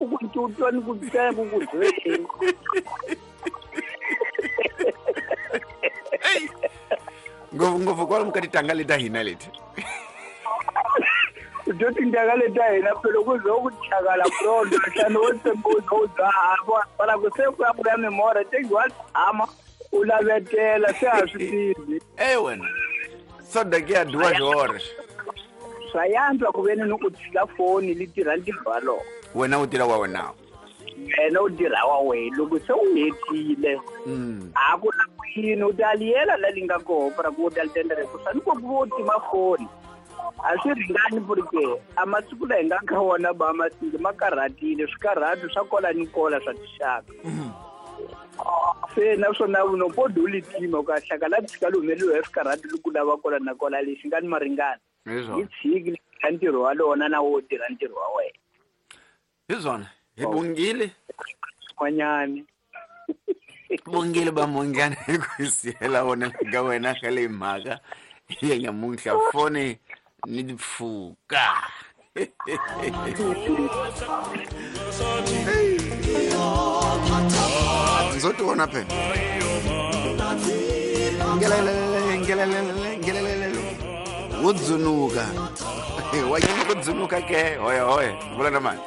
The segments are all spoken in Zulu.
ukuntutwa nikuthenga ukudwe. Ngopfu kwalo mkati tanga leta hina leti. Uthi indaka leta hina phela kuzokuthakala pronto hlanu wesembuzo uzahamba bala kusekwapha memory tengiwazama ulavetela sehaswibizi. Wena. Sonda ke adwa jore. Sayanzwa kuveni nokuthila foni litirha ndivalo. Wena u tira wa wena. Yena u tirha wa wena loko se u hetile. A ku na kwini u taliyela la linga ko para ku talitendere ku sani ko voti mafoni. A swi ringani porque a masiku la hinga ka wona ba masile makarhatile swikarhati swa kola ni kola swa tixaka. Se naswona uno poduli tima ka hlakala tshika lumeliwe swikarhati loko lava kola na kola lexi nga ni maringana. Hi tshiki ntirho wa lona na wo tirha ntirho wa wena. Hi zona. Hi bongile. Manyani. Bongile ba mongana ku siyela wona ga wena khale mhaka. Ye nyamunhla foni ni difuka. Nzoto wona phe. Ngelele. Udzunuka. Wayini kudzunuka ke. Hoye. Vula na mani.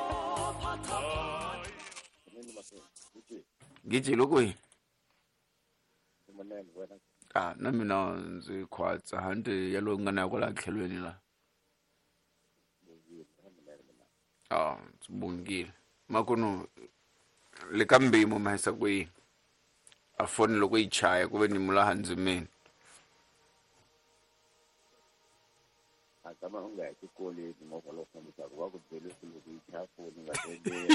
Githi lokho. Na mina ndzi khwatsa hande yalo ngana ko la tlhelweni la. Sibongile. Makono le kambe mo mahisa kwe. A phone loko ichaya kube ni mula handzimeni. Kama unga yakikole ngoba lokho mthako wakudele ukuthi phone ngatende.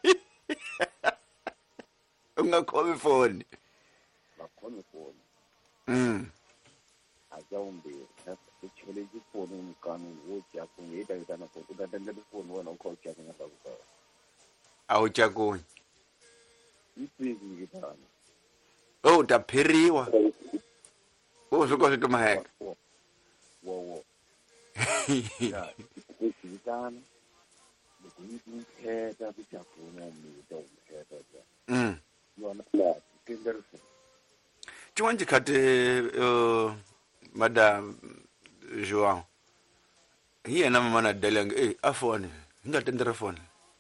Ungakhomi phone. Bakhomi phone. Ajawumbe uthele ifoni umkani woja kungeda itana photo datende ifoni wena ukhocha ngapha kuba. Awujakoni. Isizi ngithana. Utapheriwa. Uzokwazi ukuthi maheka. Wo. Ya, ukuzitana. Lokuyithetha bijafuna umuntu umthetha. Yona la, kinderse. Chiwanje khate madam João. Hiya na mama na dalang afone. Ngatendera phone.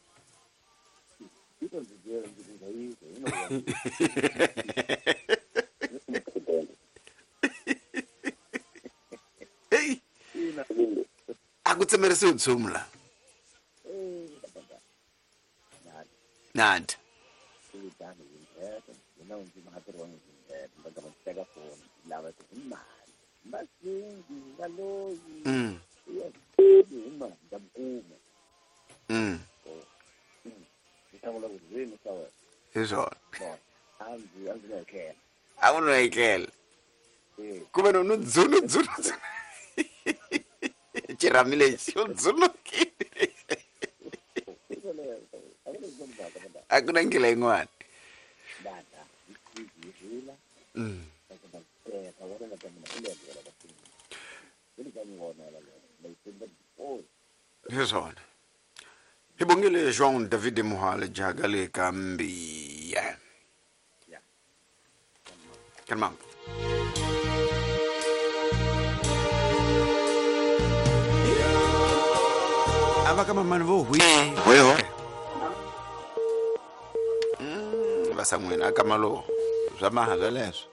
Akutsemere se utsumla. Nant. Eso. Awuno ekele. Kube no nzulu. Chiramile Zulu. Akuna ngila ingwani. Yesona. Hibongile João David Muhale jagale kambi. Yeah. Kalmang. Ava kama manvo hui. Hoyo. Basamwena akamalo. Zamaha zaleso.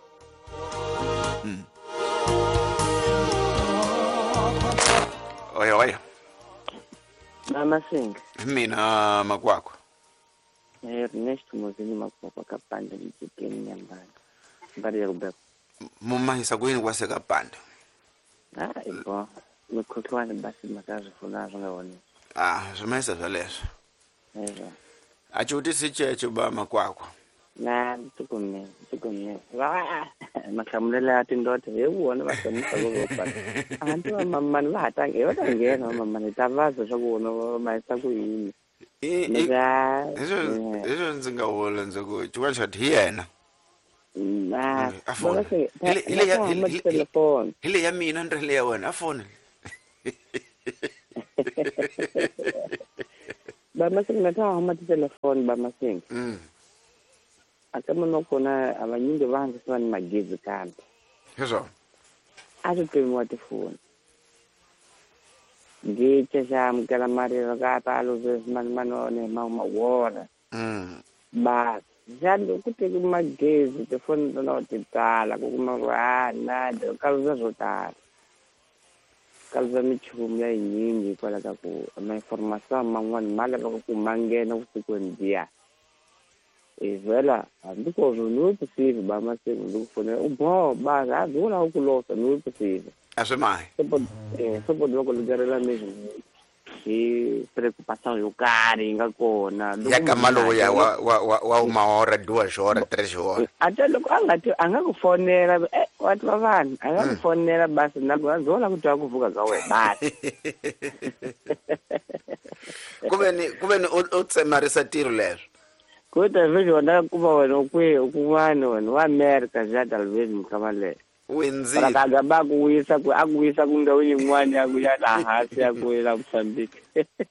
Oya. Mama Singh. Mina makwakho. Next muzini makwakho kapanda mtsikeni nyambana. Mbari yakubeka. Mumahisa kweni kwase kapanda. Ibo. Mkhutwana basi makazi funa ngawona. Zimahisa zaleso. Achuti sichecho ba makwakho. Tukumne. Makamlela ati ndoto yewona basamisa kokopana. Abantu mama batange yotangena mama nitavazo sokubona mayisa kuyini. Eso nzingawola nzoko chukwachathi yena. Afone. Ile ya mina ndrele ya wena afone. Bamaseng na thawa homa telefone Bamaseng. Akama no kona abanyingi bangi sibani magezi kanti. Yeso. Atupimiwa tifoni. Ngitshe shamkela mari rakatalo zesimanimanone mawora. Bas jalo ukuthi kumagezi tifoni tona titala kukumarwana kaluza zotala. Kaluza michumu ya nyingi kwala ka ku information mangwani mala ka ku mangena kusikwendia. Vela andiko no possível Bamaseng ndikufuna ubo baza azula ukulosa no possível. Asemayi. Só pode logo mesmo. E preocupação yo cari ngakona. Yakamalo ya wa uma hora, 2 horas, 3 horas. Até loko angathi angakufonela wathi bavani angakufonela basi nabo azola ukuthi akuvuka kawe basi. Kubeni utsemarisa tiro leso. Kuta vile wanda kuba wena ukumane wena wa America jada alvezi mkamale. Wenzile. Barakaga akuwisa kundawo yin'wana yakuya la hasi yakuya Mozambique.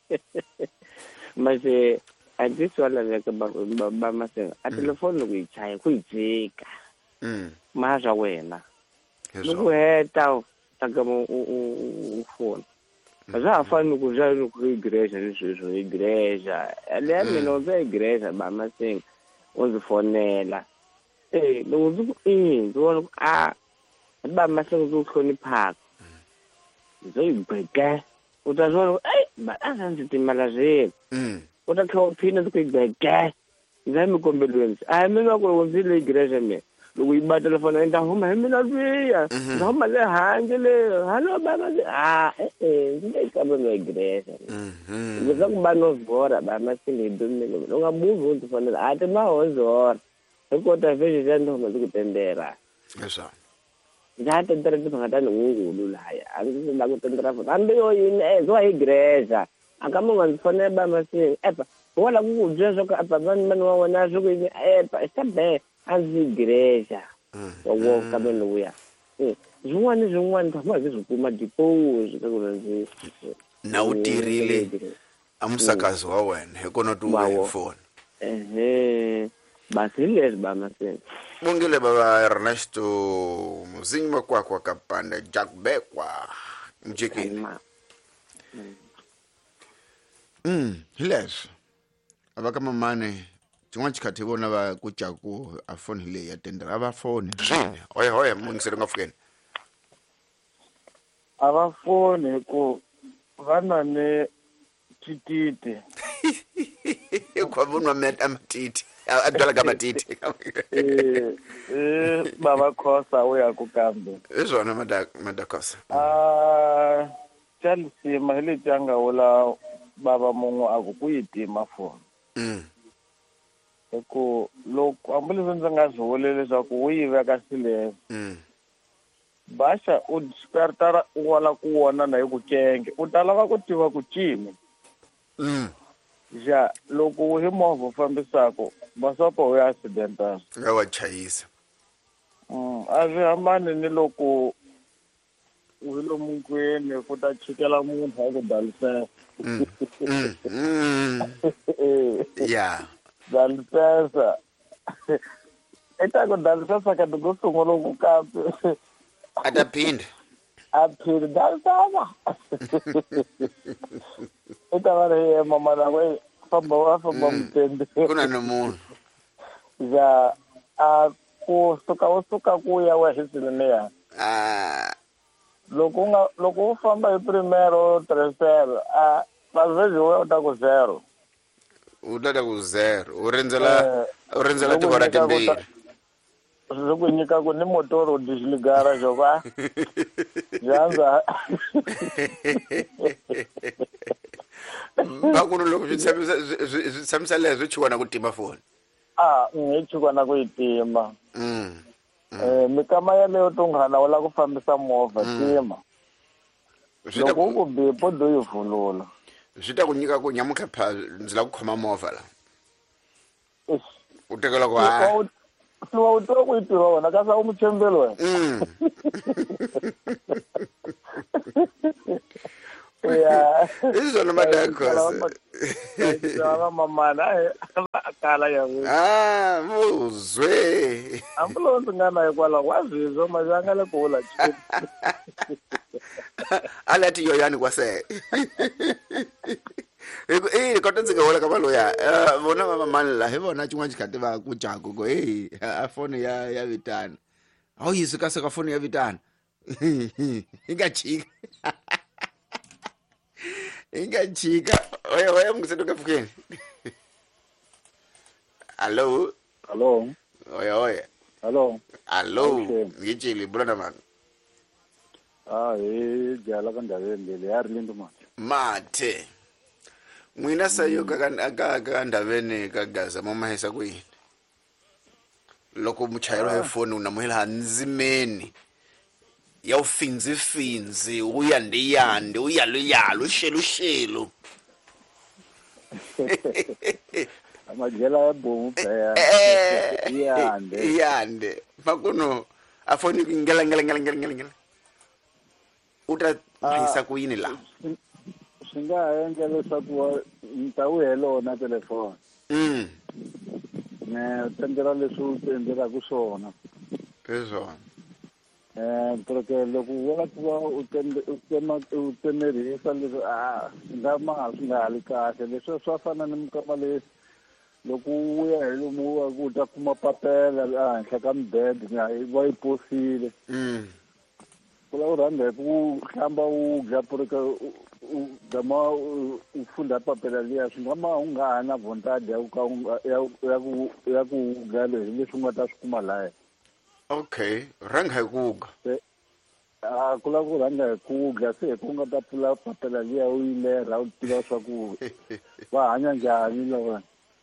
Mase andiswala leka Bamaseng a telefoni kuyichaya kuyijika. Maza wena. Lokuheta takama ufoni. Azafana ukuzana ku-igreja nisho igreja. Aleme no ve igreja Bamaseng uzifonela. Ngizona Bamaseng uzohlonipha. Ngizoyibheka. Utazona azanzithi malaje. Utakho phina ukuyibheka. Ngizamikombelweni. Mina kwenzile igreja mina. Lokuyibata telefoni enta homa mina viya. Homa le hangele. Hallo Bamaseng. Ngikaba no igreja. Ngizokuba novora Bamaseng idumile. Ungabuza ukuthi fanele athi mahozora. Ukota vele zandoma zikutendera. Yeso. Ngata ndrede phakatana ngungulu laya. Angizela kutendera futhi. Hambe yo yini ezwa igreja. Akamunga ngifone Bamaseng. Epa wala kukujezwa ka abantwana wona zokuyini epa isabe azigreja. Wo kabelo uya. Zwin'wana thama zizukuma dipose kakulenzi. Na utirile amsakazi wa wena ekona tu phone. Basile Bamaseng. Bongile baba Ernesto muzinyi kwakwa kapanda Jack Bekwa mjekini. Hiles abakama mane chimwe chikhathi bona ba kujaku afone le yatendera abafone. Hoye mungisele ngafukeni. Abafone ku vana ne titite. Kwabonwa met amatiti. Adwala kamatiti. Baba Khosa uya kukambe. Izona madakhosa. Chelsea mahele janga wala baba mungu akukuyitima phone. Eko loko ambulance ndzingaziwole leswaku uyive ka sile. Basha u despertara wala ku wona na yikukenge. U ta lava ku tiva ku cima. Ja loko hi movha fambisako basopo ya accident. Ngawa chayisa. Azi hambane ni loko wilo mungweni kuta chikela munhu akudalisa. Yeah. Dalisa. Eta kudalisa sakati kusungula ukukapi. Ataphinda. Aphinde dalisa. Eta vale mama nawe famba mtende. Kuna nomunhu. Ja kusuka kuya wa hisile loko u famba hi primero tercero bazezi we uta ku 0. Utata ku 0 urenzela tibara timbiri. Zokunyika ku ni motoro disligara joba. Janza. Bakuno loko zwitsamisa leswo chiwana kutima phone. Ngechukwana kuyitima. Mikama yaleyo tunghana wala ku fambisa movha tima. Loko u ku bipo do yivulula. Zvita kunyika ku nyamuka pha ndzila ku khoma movha la. Utekela kwa. Siwa utoro kuyitiva wona kasa umuchembelo wena. Yeah. Izona madakhosa. Ngiyala mamana akala yawo. Muzwe. Ambulance ngana kwala wazizwa mazangale kula chipi. Alathi yoyani kwase. Kodwa hola kama loya. Bona mama manla he bona chungwa chikati ba kujago go afone ya vitana. Awuyizika seka fone ya vitana. Ingachika. Ingachika. Oya mngisedoka fukeni. Hello. Hello. Oya. Hello. Hello. Ngijili brother man. Jala kandaveni le Arlindo Mate. Mwina sayo kandaveni kagaza mama hesa kuyini. Loko muchayiro hefoni unamuhela nzimeni. Yawufinzi uyandiyande uyalo ushelu. amajela yabomu phaya iyande makuno afoni ngela uta hisa kuyini la singayenza leswaku nitawuhelo na telefoni ne tendera leswi tendera ku swona ezona porque loko wena ku va u temerisa leswi nga nga hali kahle leswi swa fana ni mikama leyi loko u ya hi lomu wa ku ta kuma papela ehenhla ka mibede va yi posile ku la u rhanga hi ku hlamba u dya porika u gama u funda papela liya swi nga u nga ha na vontade ya ku gale hi leswi u nga ta swi kuma laya. Okay, ranga hi kuga. Ku la ku rhanga hi kuga se ku nga ta pfula papela liya u yi lera u tiva swa ku va hanya njhani lava.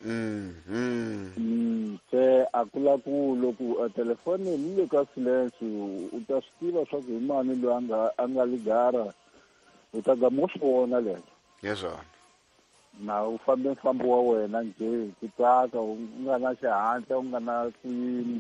Se a ku la ku loko telefoni yi le ka silence u ta swi tiva swa ku hi mani loyi a nga ligara u ta gama u swi vona leswo. Yezona. Na u fambe mfambo wa wena njhe ku tsaka u nga na xihatla u nga na kuyini.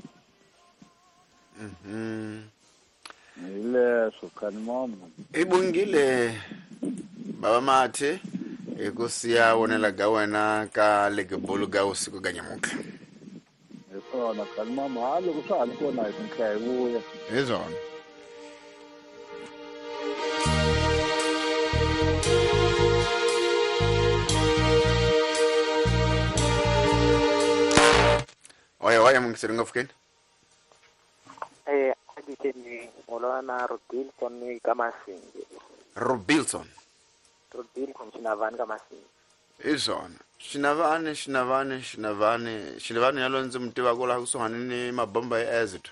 Leswo khani mama. Ibungile baba Mathe ekusiya wonela ga wena ka legebolo ga usiku ga nyamuka. Yesona khani mama loko swa ha kona hi ku hi vuya. Yezona. Oya mungiselinga fukeni. Aditeni ngolwana Robilson Kamasingi. Robilson Shinavani Kamasingi. Izona. Shinavani yalonze mtiva kola kusohanini mabomba eZito.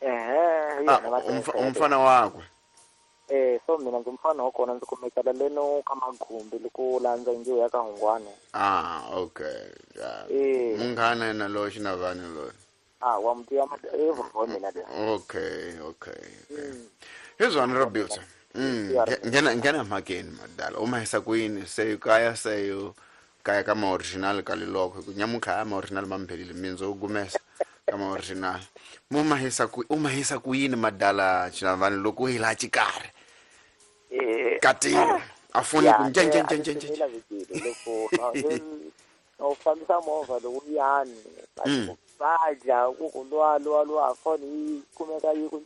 Umfana wakwe. So mina ngumfana wakona ndzi kumekela leno kamagumbi loko landza ngiyo ya kahungwane. Okay. Munghana na lo Shinavani lo. Wa mtiya evurhoni na de. Okay. Izona Robilson. Ngena mageni madala uma hisa kuyini sekaya seyo kaya kama original kaliloko kunyamuka ama original mamphelile minzo ugumesa kama original uma hisa kuyini madala Shinavani loko hila chikare kati afuni kunjenje loko no famisa mova lo uyani baja kukulwa afoni kumeka yiku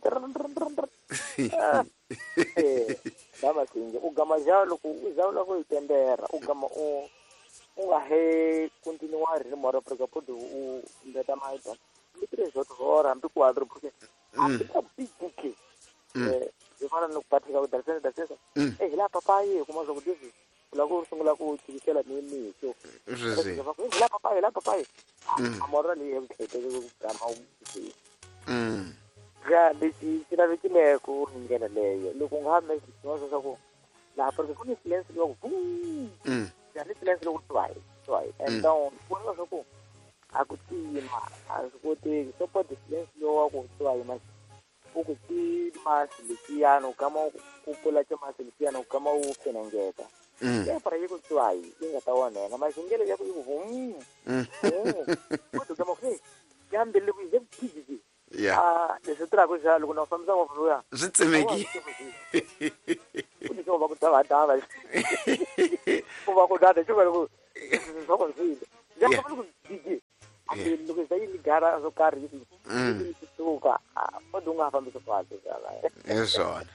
Dama singe ugama jalo ku uzawula ku itendera ugama unga he continuare le mora perché poi u ndeta mai to mitre zoto ora mbi quadro perché buke e fara no patika ku dalsena la papai kuma zo kudisi la ku sungula ku tikela nini so la papai amora li emkhete ku gama u ya lexi xi lavekile ku ringela leyo loko nga hambe xitsongo xa ku laha porque ku ni silence loko ya ni silence loko twice and down ku nga swa ku a ku tima a swi koteki so pot silence lowa ku twice mas u ku tima siliciano kama ku pula cha masiliciano kama u kenengeta ya para yiku twice inga ta wona na masingelo ya ku ku kama ku ya mbele ku ye piji leswi tirhaka xa loko na fambisa movha loya swi tsemeki ku va ku savatava kuva kudada chuka loku sokonzile yakho kudigi loku sayigara zokari tuka odunga fambisa phansi yezona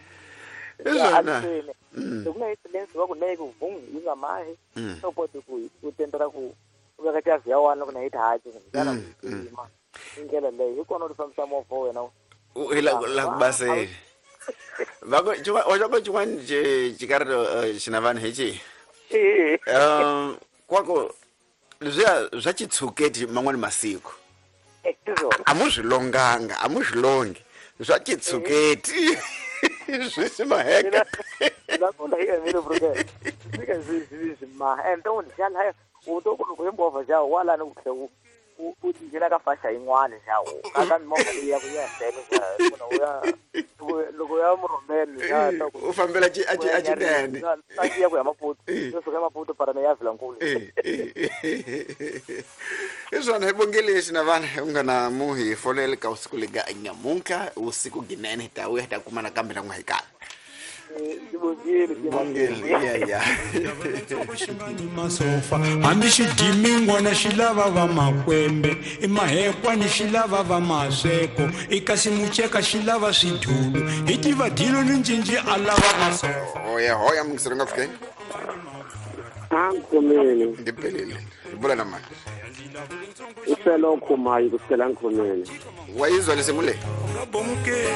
lokuna ilensi wakuneke uvungi ingamahe sopote kutendera ukakati aziyawana kuna hita haji ngana kuima ingela leyo ikona ulifambisa mofo wena la kubase vako chuma nje chikardo chinavana hechi kwako zva chitsuketi mamwani masiku amuzvilongi zva chitsuketi zvisi maheka ndakunda hiyo miro bruke zvisi ma ndo ndichala utokona kuembova jawo wala nokuhle uthi njena kafasha inqwane jawo akani moka iya kuyasela kuna uya muromeni ya ufambela achidene sakiya kuya maputo yosuka maputo para meyavila nkulu izona ibongelesi navana ungana muhi fonele ka usiku lega nyamunka usiku ginene tawe hata kumana kambe na ngwahikana hambi xidimingwana xi lava va makwembe i mahekwani xi lava va masweko i kasi mucheka xi lava swidulu hi tiva dilo ni ncinci a lava masoko hoya mungisiranga fike Nkhumeni ndipelile ibula na manje uselo ukhumayo kusela Nkhumeni wayizwa lesemule ngabomuke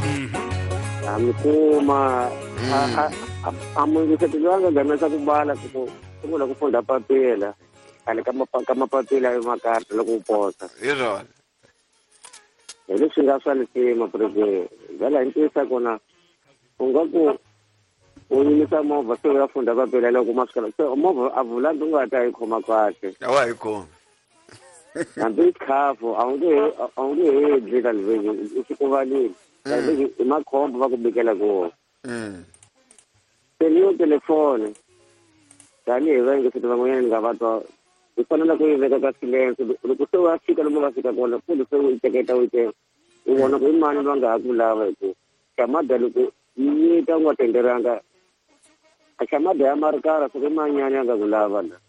amkhuma amungisethelwanga ngamesa kubala kuba kufunda papela kale kama papela emakarta lokuposa yizona leswi nga swa lesima president vela intisa kona ungaku uyimisa movha se uyafunda papela loko masikala se movha avula ndungata ikhoma kahle awa ikho nambe ikhafu awunge hedlika livezi usikuvalile kanti imakhombo vakubikela kuwo seniyo telefoni tanihi venge sithi van'wanyana ni nga va twa hi fanele ku yi veka ka silence loko se wa fika lomu va fika kona kumbe se u yi teketa u yi u vona ku i mani va nga ha ku lava hi ku xamada loko yi ta u nga tenderanga a xamada ya marikara swo i manyana ya nga ku lava la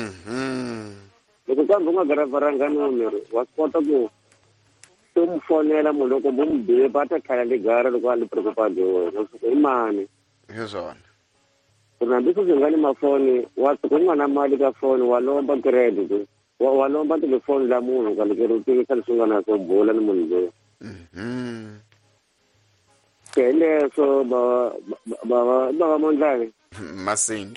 loko kambe u nga garavaranga numero wa swi kota ku se u mu fonela munhu loko mu mu bipa a ta tlhela ligara loko a li preocupade hi wena usuku i mani yizona hambi sweswi nga ni mafoni ku nga na mali ka foni wa lomba credit wa lomba telefoni la munhu kalekeri u tivisa leswi nga na swo bula ni munhu loyi ke leswo bava mondlani masingi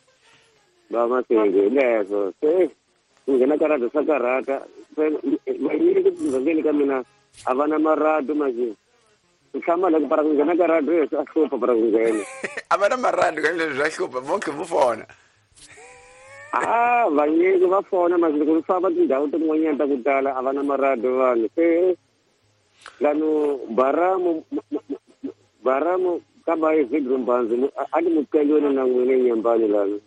leswo se nghena ka radio swa karhata vanyiki vangeni ka mina a va na marado masi nhlama loko para ku nghena ka radio a hlupha para ku nghena a va na marado ka leswi swa hlupha vonke vo fona vanyiki va fona masi loko ni famba tindhawu tin'wanyana ta ku tala a va na marado vanhu se lano baramu ka ba hi vidrumbanzi a ni mukelweni na n'wina enyambani lano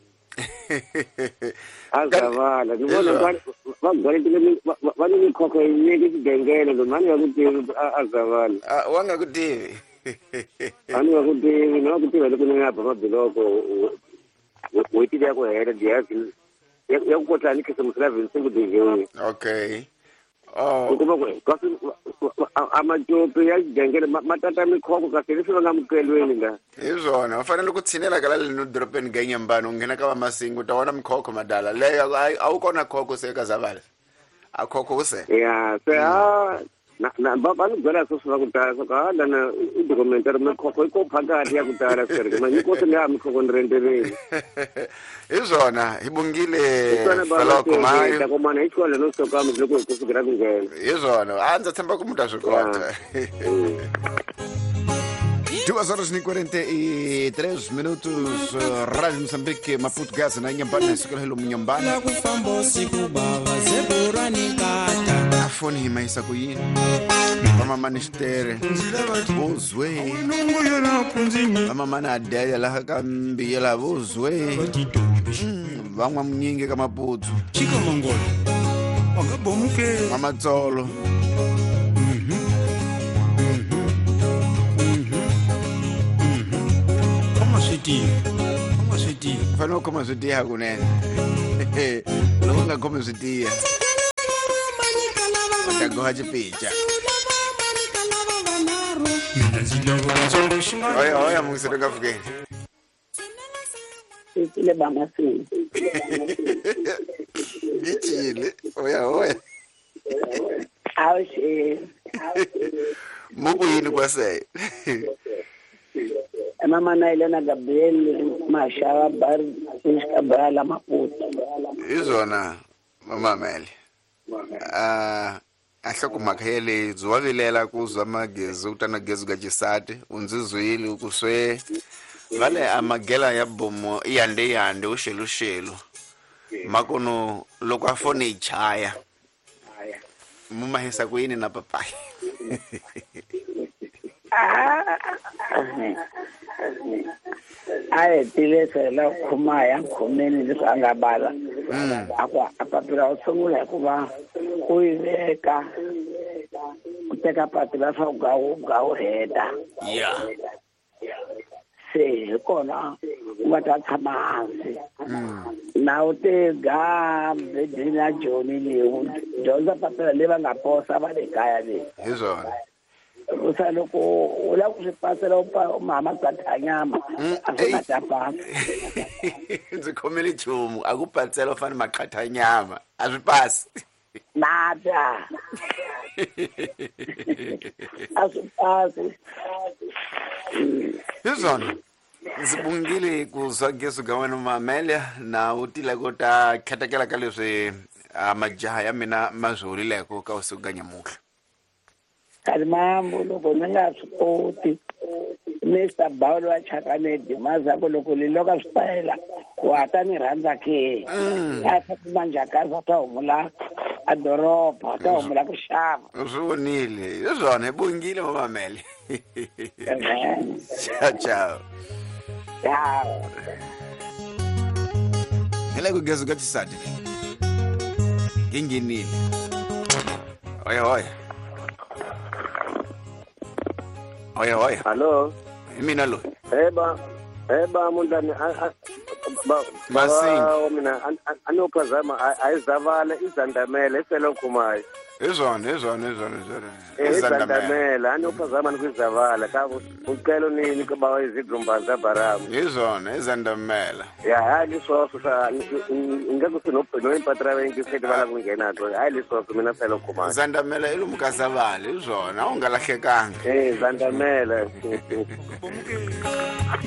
azavala ni vona va gwaletile va ni mikhokho yinyiki xidengele lo mani va ku tivi azavala wa nga ku tivi a ni nga ku tivi ni va ku tiva loko ni nga ba mabiloko wetile ya ku hela diyazi ya ku kotla ni khisimusela vinsengu dihewi okay ukuba kasi amajopi ya xidengele matata mikhokho kasi leswi va nga mukelweni la hi swona va fanele ku tshinela ka lale no doropeni ga nyambani u nghena ka va masingu u ta vona mikhokho madala leyo a wu kona khokho se ka zavala a khokho ku se ya se va ni byela sweswi va ku tala swa ku lana i documentary mikhokho yi ko phakati ya ku tala sirike ma nyiko se leha mikhokho ni rendeleni hi swona hi bongile falakumayo komana hi xikolo no sokama loko hi ku fikela ku nghena hi swona a ndzi tshemba ku muta swi kota 2:43 minutos Radio Moçambique Maputo Gas na Inhambane sikolo helo Munyambane la kufamba siku baba zeburani kata afoni maisa kuyini mama manistere bozwe nungu yona kunzini mama mana adela la kambi la bozwe vamwa mnyingi kama Maputo chiko mongolo wakabomuke mama tsolo fanele u khoma switiya kunene loko u nga khomi switiya u ta goha xipica hoya mungiselo ka Fukeni Sitile Bamasini. ngitshile hoya Awushe. mukuyini kwaseyo Mama Nailena Gabriel Mashaba Bar Iskabala Maputo. izona mamamele ahlokumakhele ziwakilela kuzwa amagezi utana gezi kajisati unzizwile ukuswe vale amagela ya bomo yande ushelu makono loko afone ichaya mumahisa kuyini na papai Tilesela khumaya khomeni lisangabala apapira usungula kuva kuyiveka kuteka papila swa ugawu heta se kona u nga ta tshama hansi na u tega bedini ya joni leyi dyondza papila leyi va nga posa va le kaya leyi hi zona usa loko u lava ku swi pasela mama qatha nyama a swi nga ta pasa ndzi khomele chumu akupatsela ufane maqhatha nyama a swi pasi nada a swi pasi hi zona ndzi bungile kuzwa gesu ka wena mamele na u tile ku ta khetekela ka leswi majaha ya mina ma swi hulileko ka usiku ka nyamuhla kalimambo loko ni nga swi koti Mr. Bawlo wa Chakanedi mazako loko liloka switayela ku hata ni rhandza ke a kuma njhakaza ta humula a doroba ta humula ku xava swi vonile hi zwona hi bungile mamamele ciao hele ku gezu ka tisati nginginile hoya Hello. Mina lo. Eba mundani Masingi. mina anophazama ayizavala izandamela eselokhumayo. Izona. Izandamela anophazama nokwizavala ka ucela nini kuba izigumba zabaramu. Izona izandamela. Ya hali soso ngeke sinopino impatra wengisethi bala kungena to hali soso mina selokhumayo. Izandamela ilumkazabala izona ungalahlekanga. Izandamela.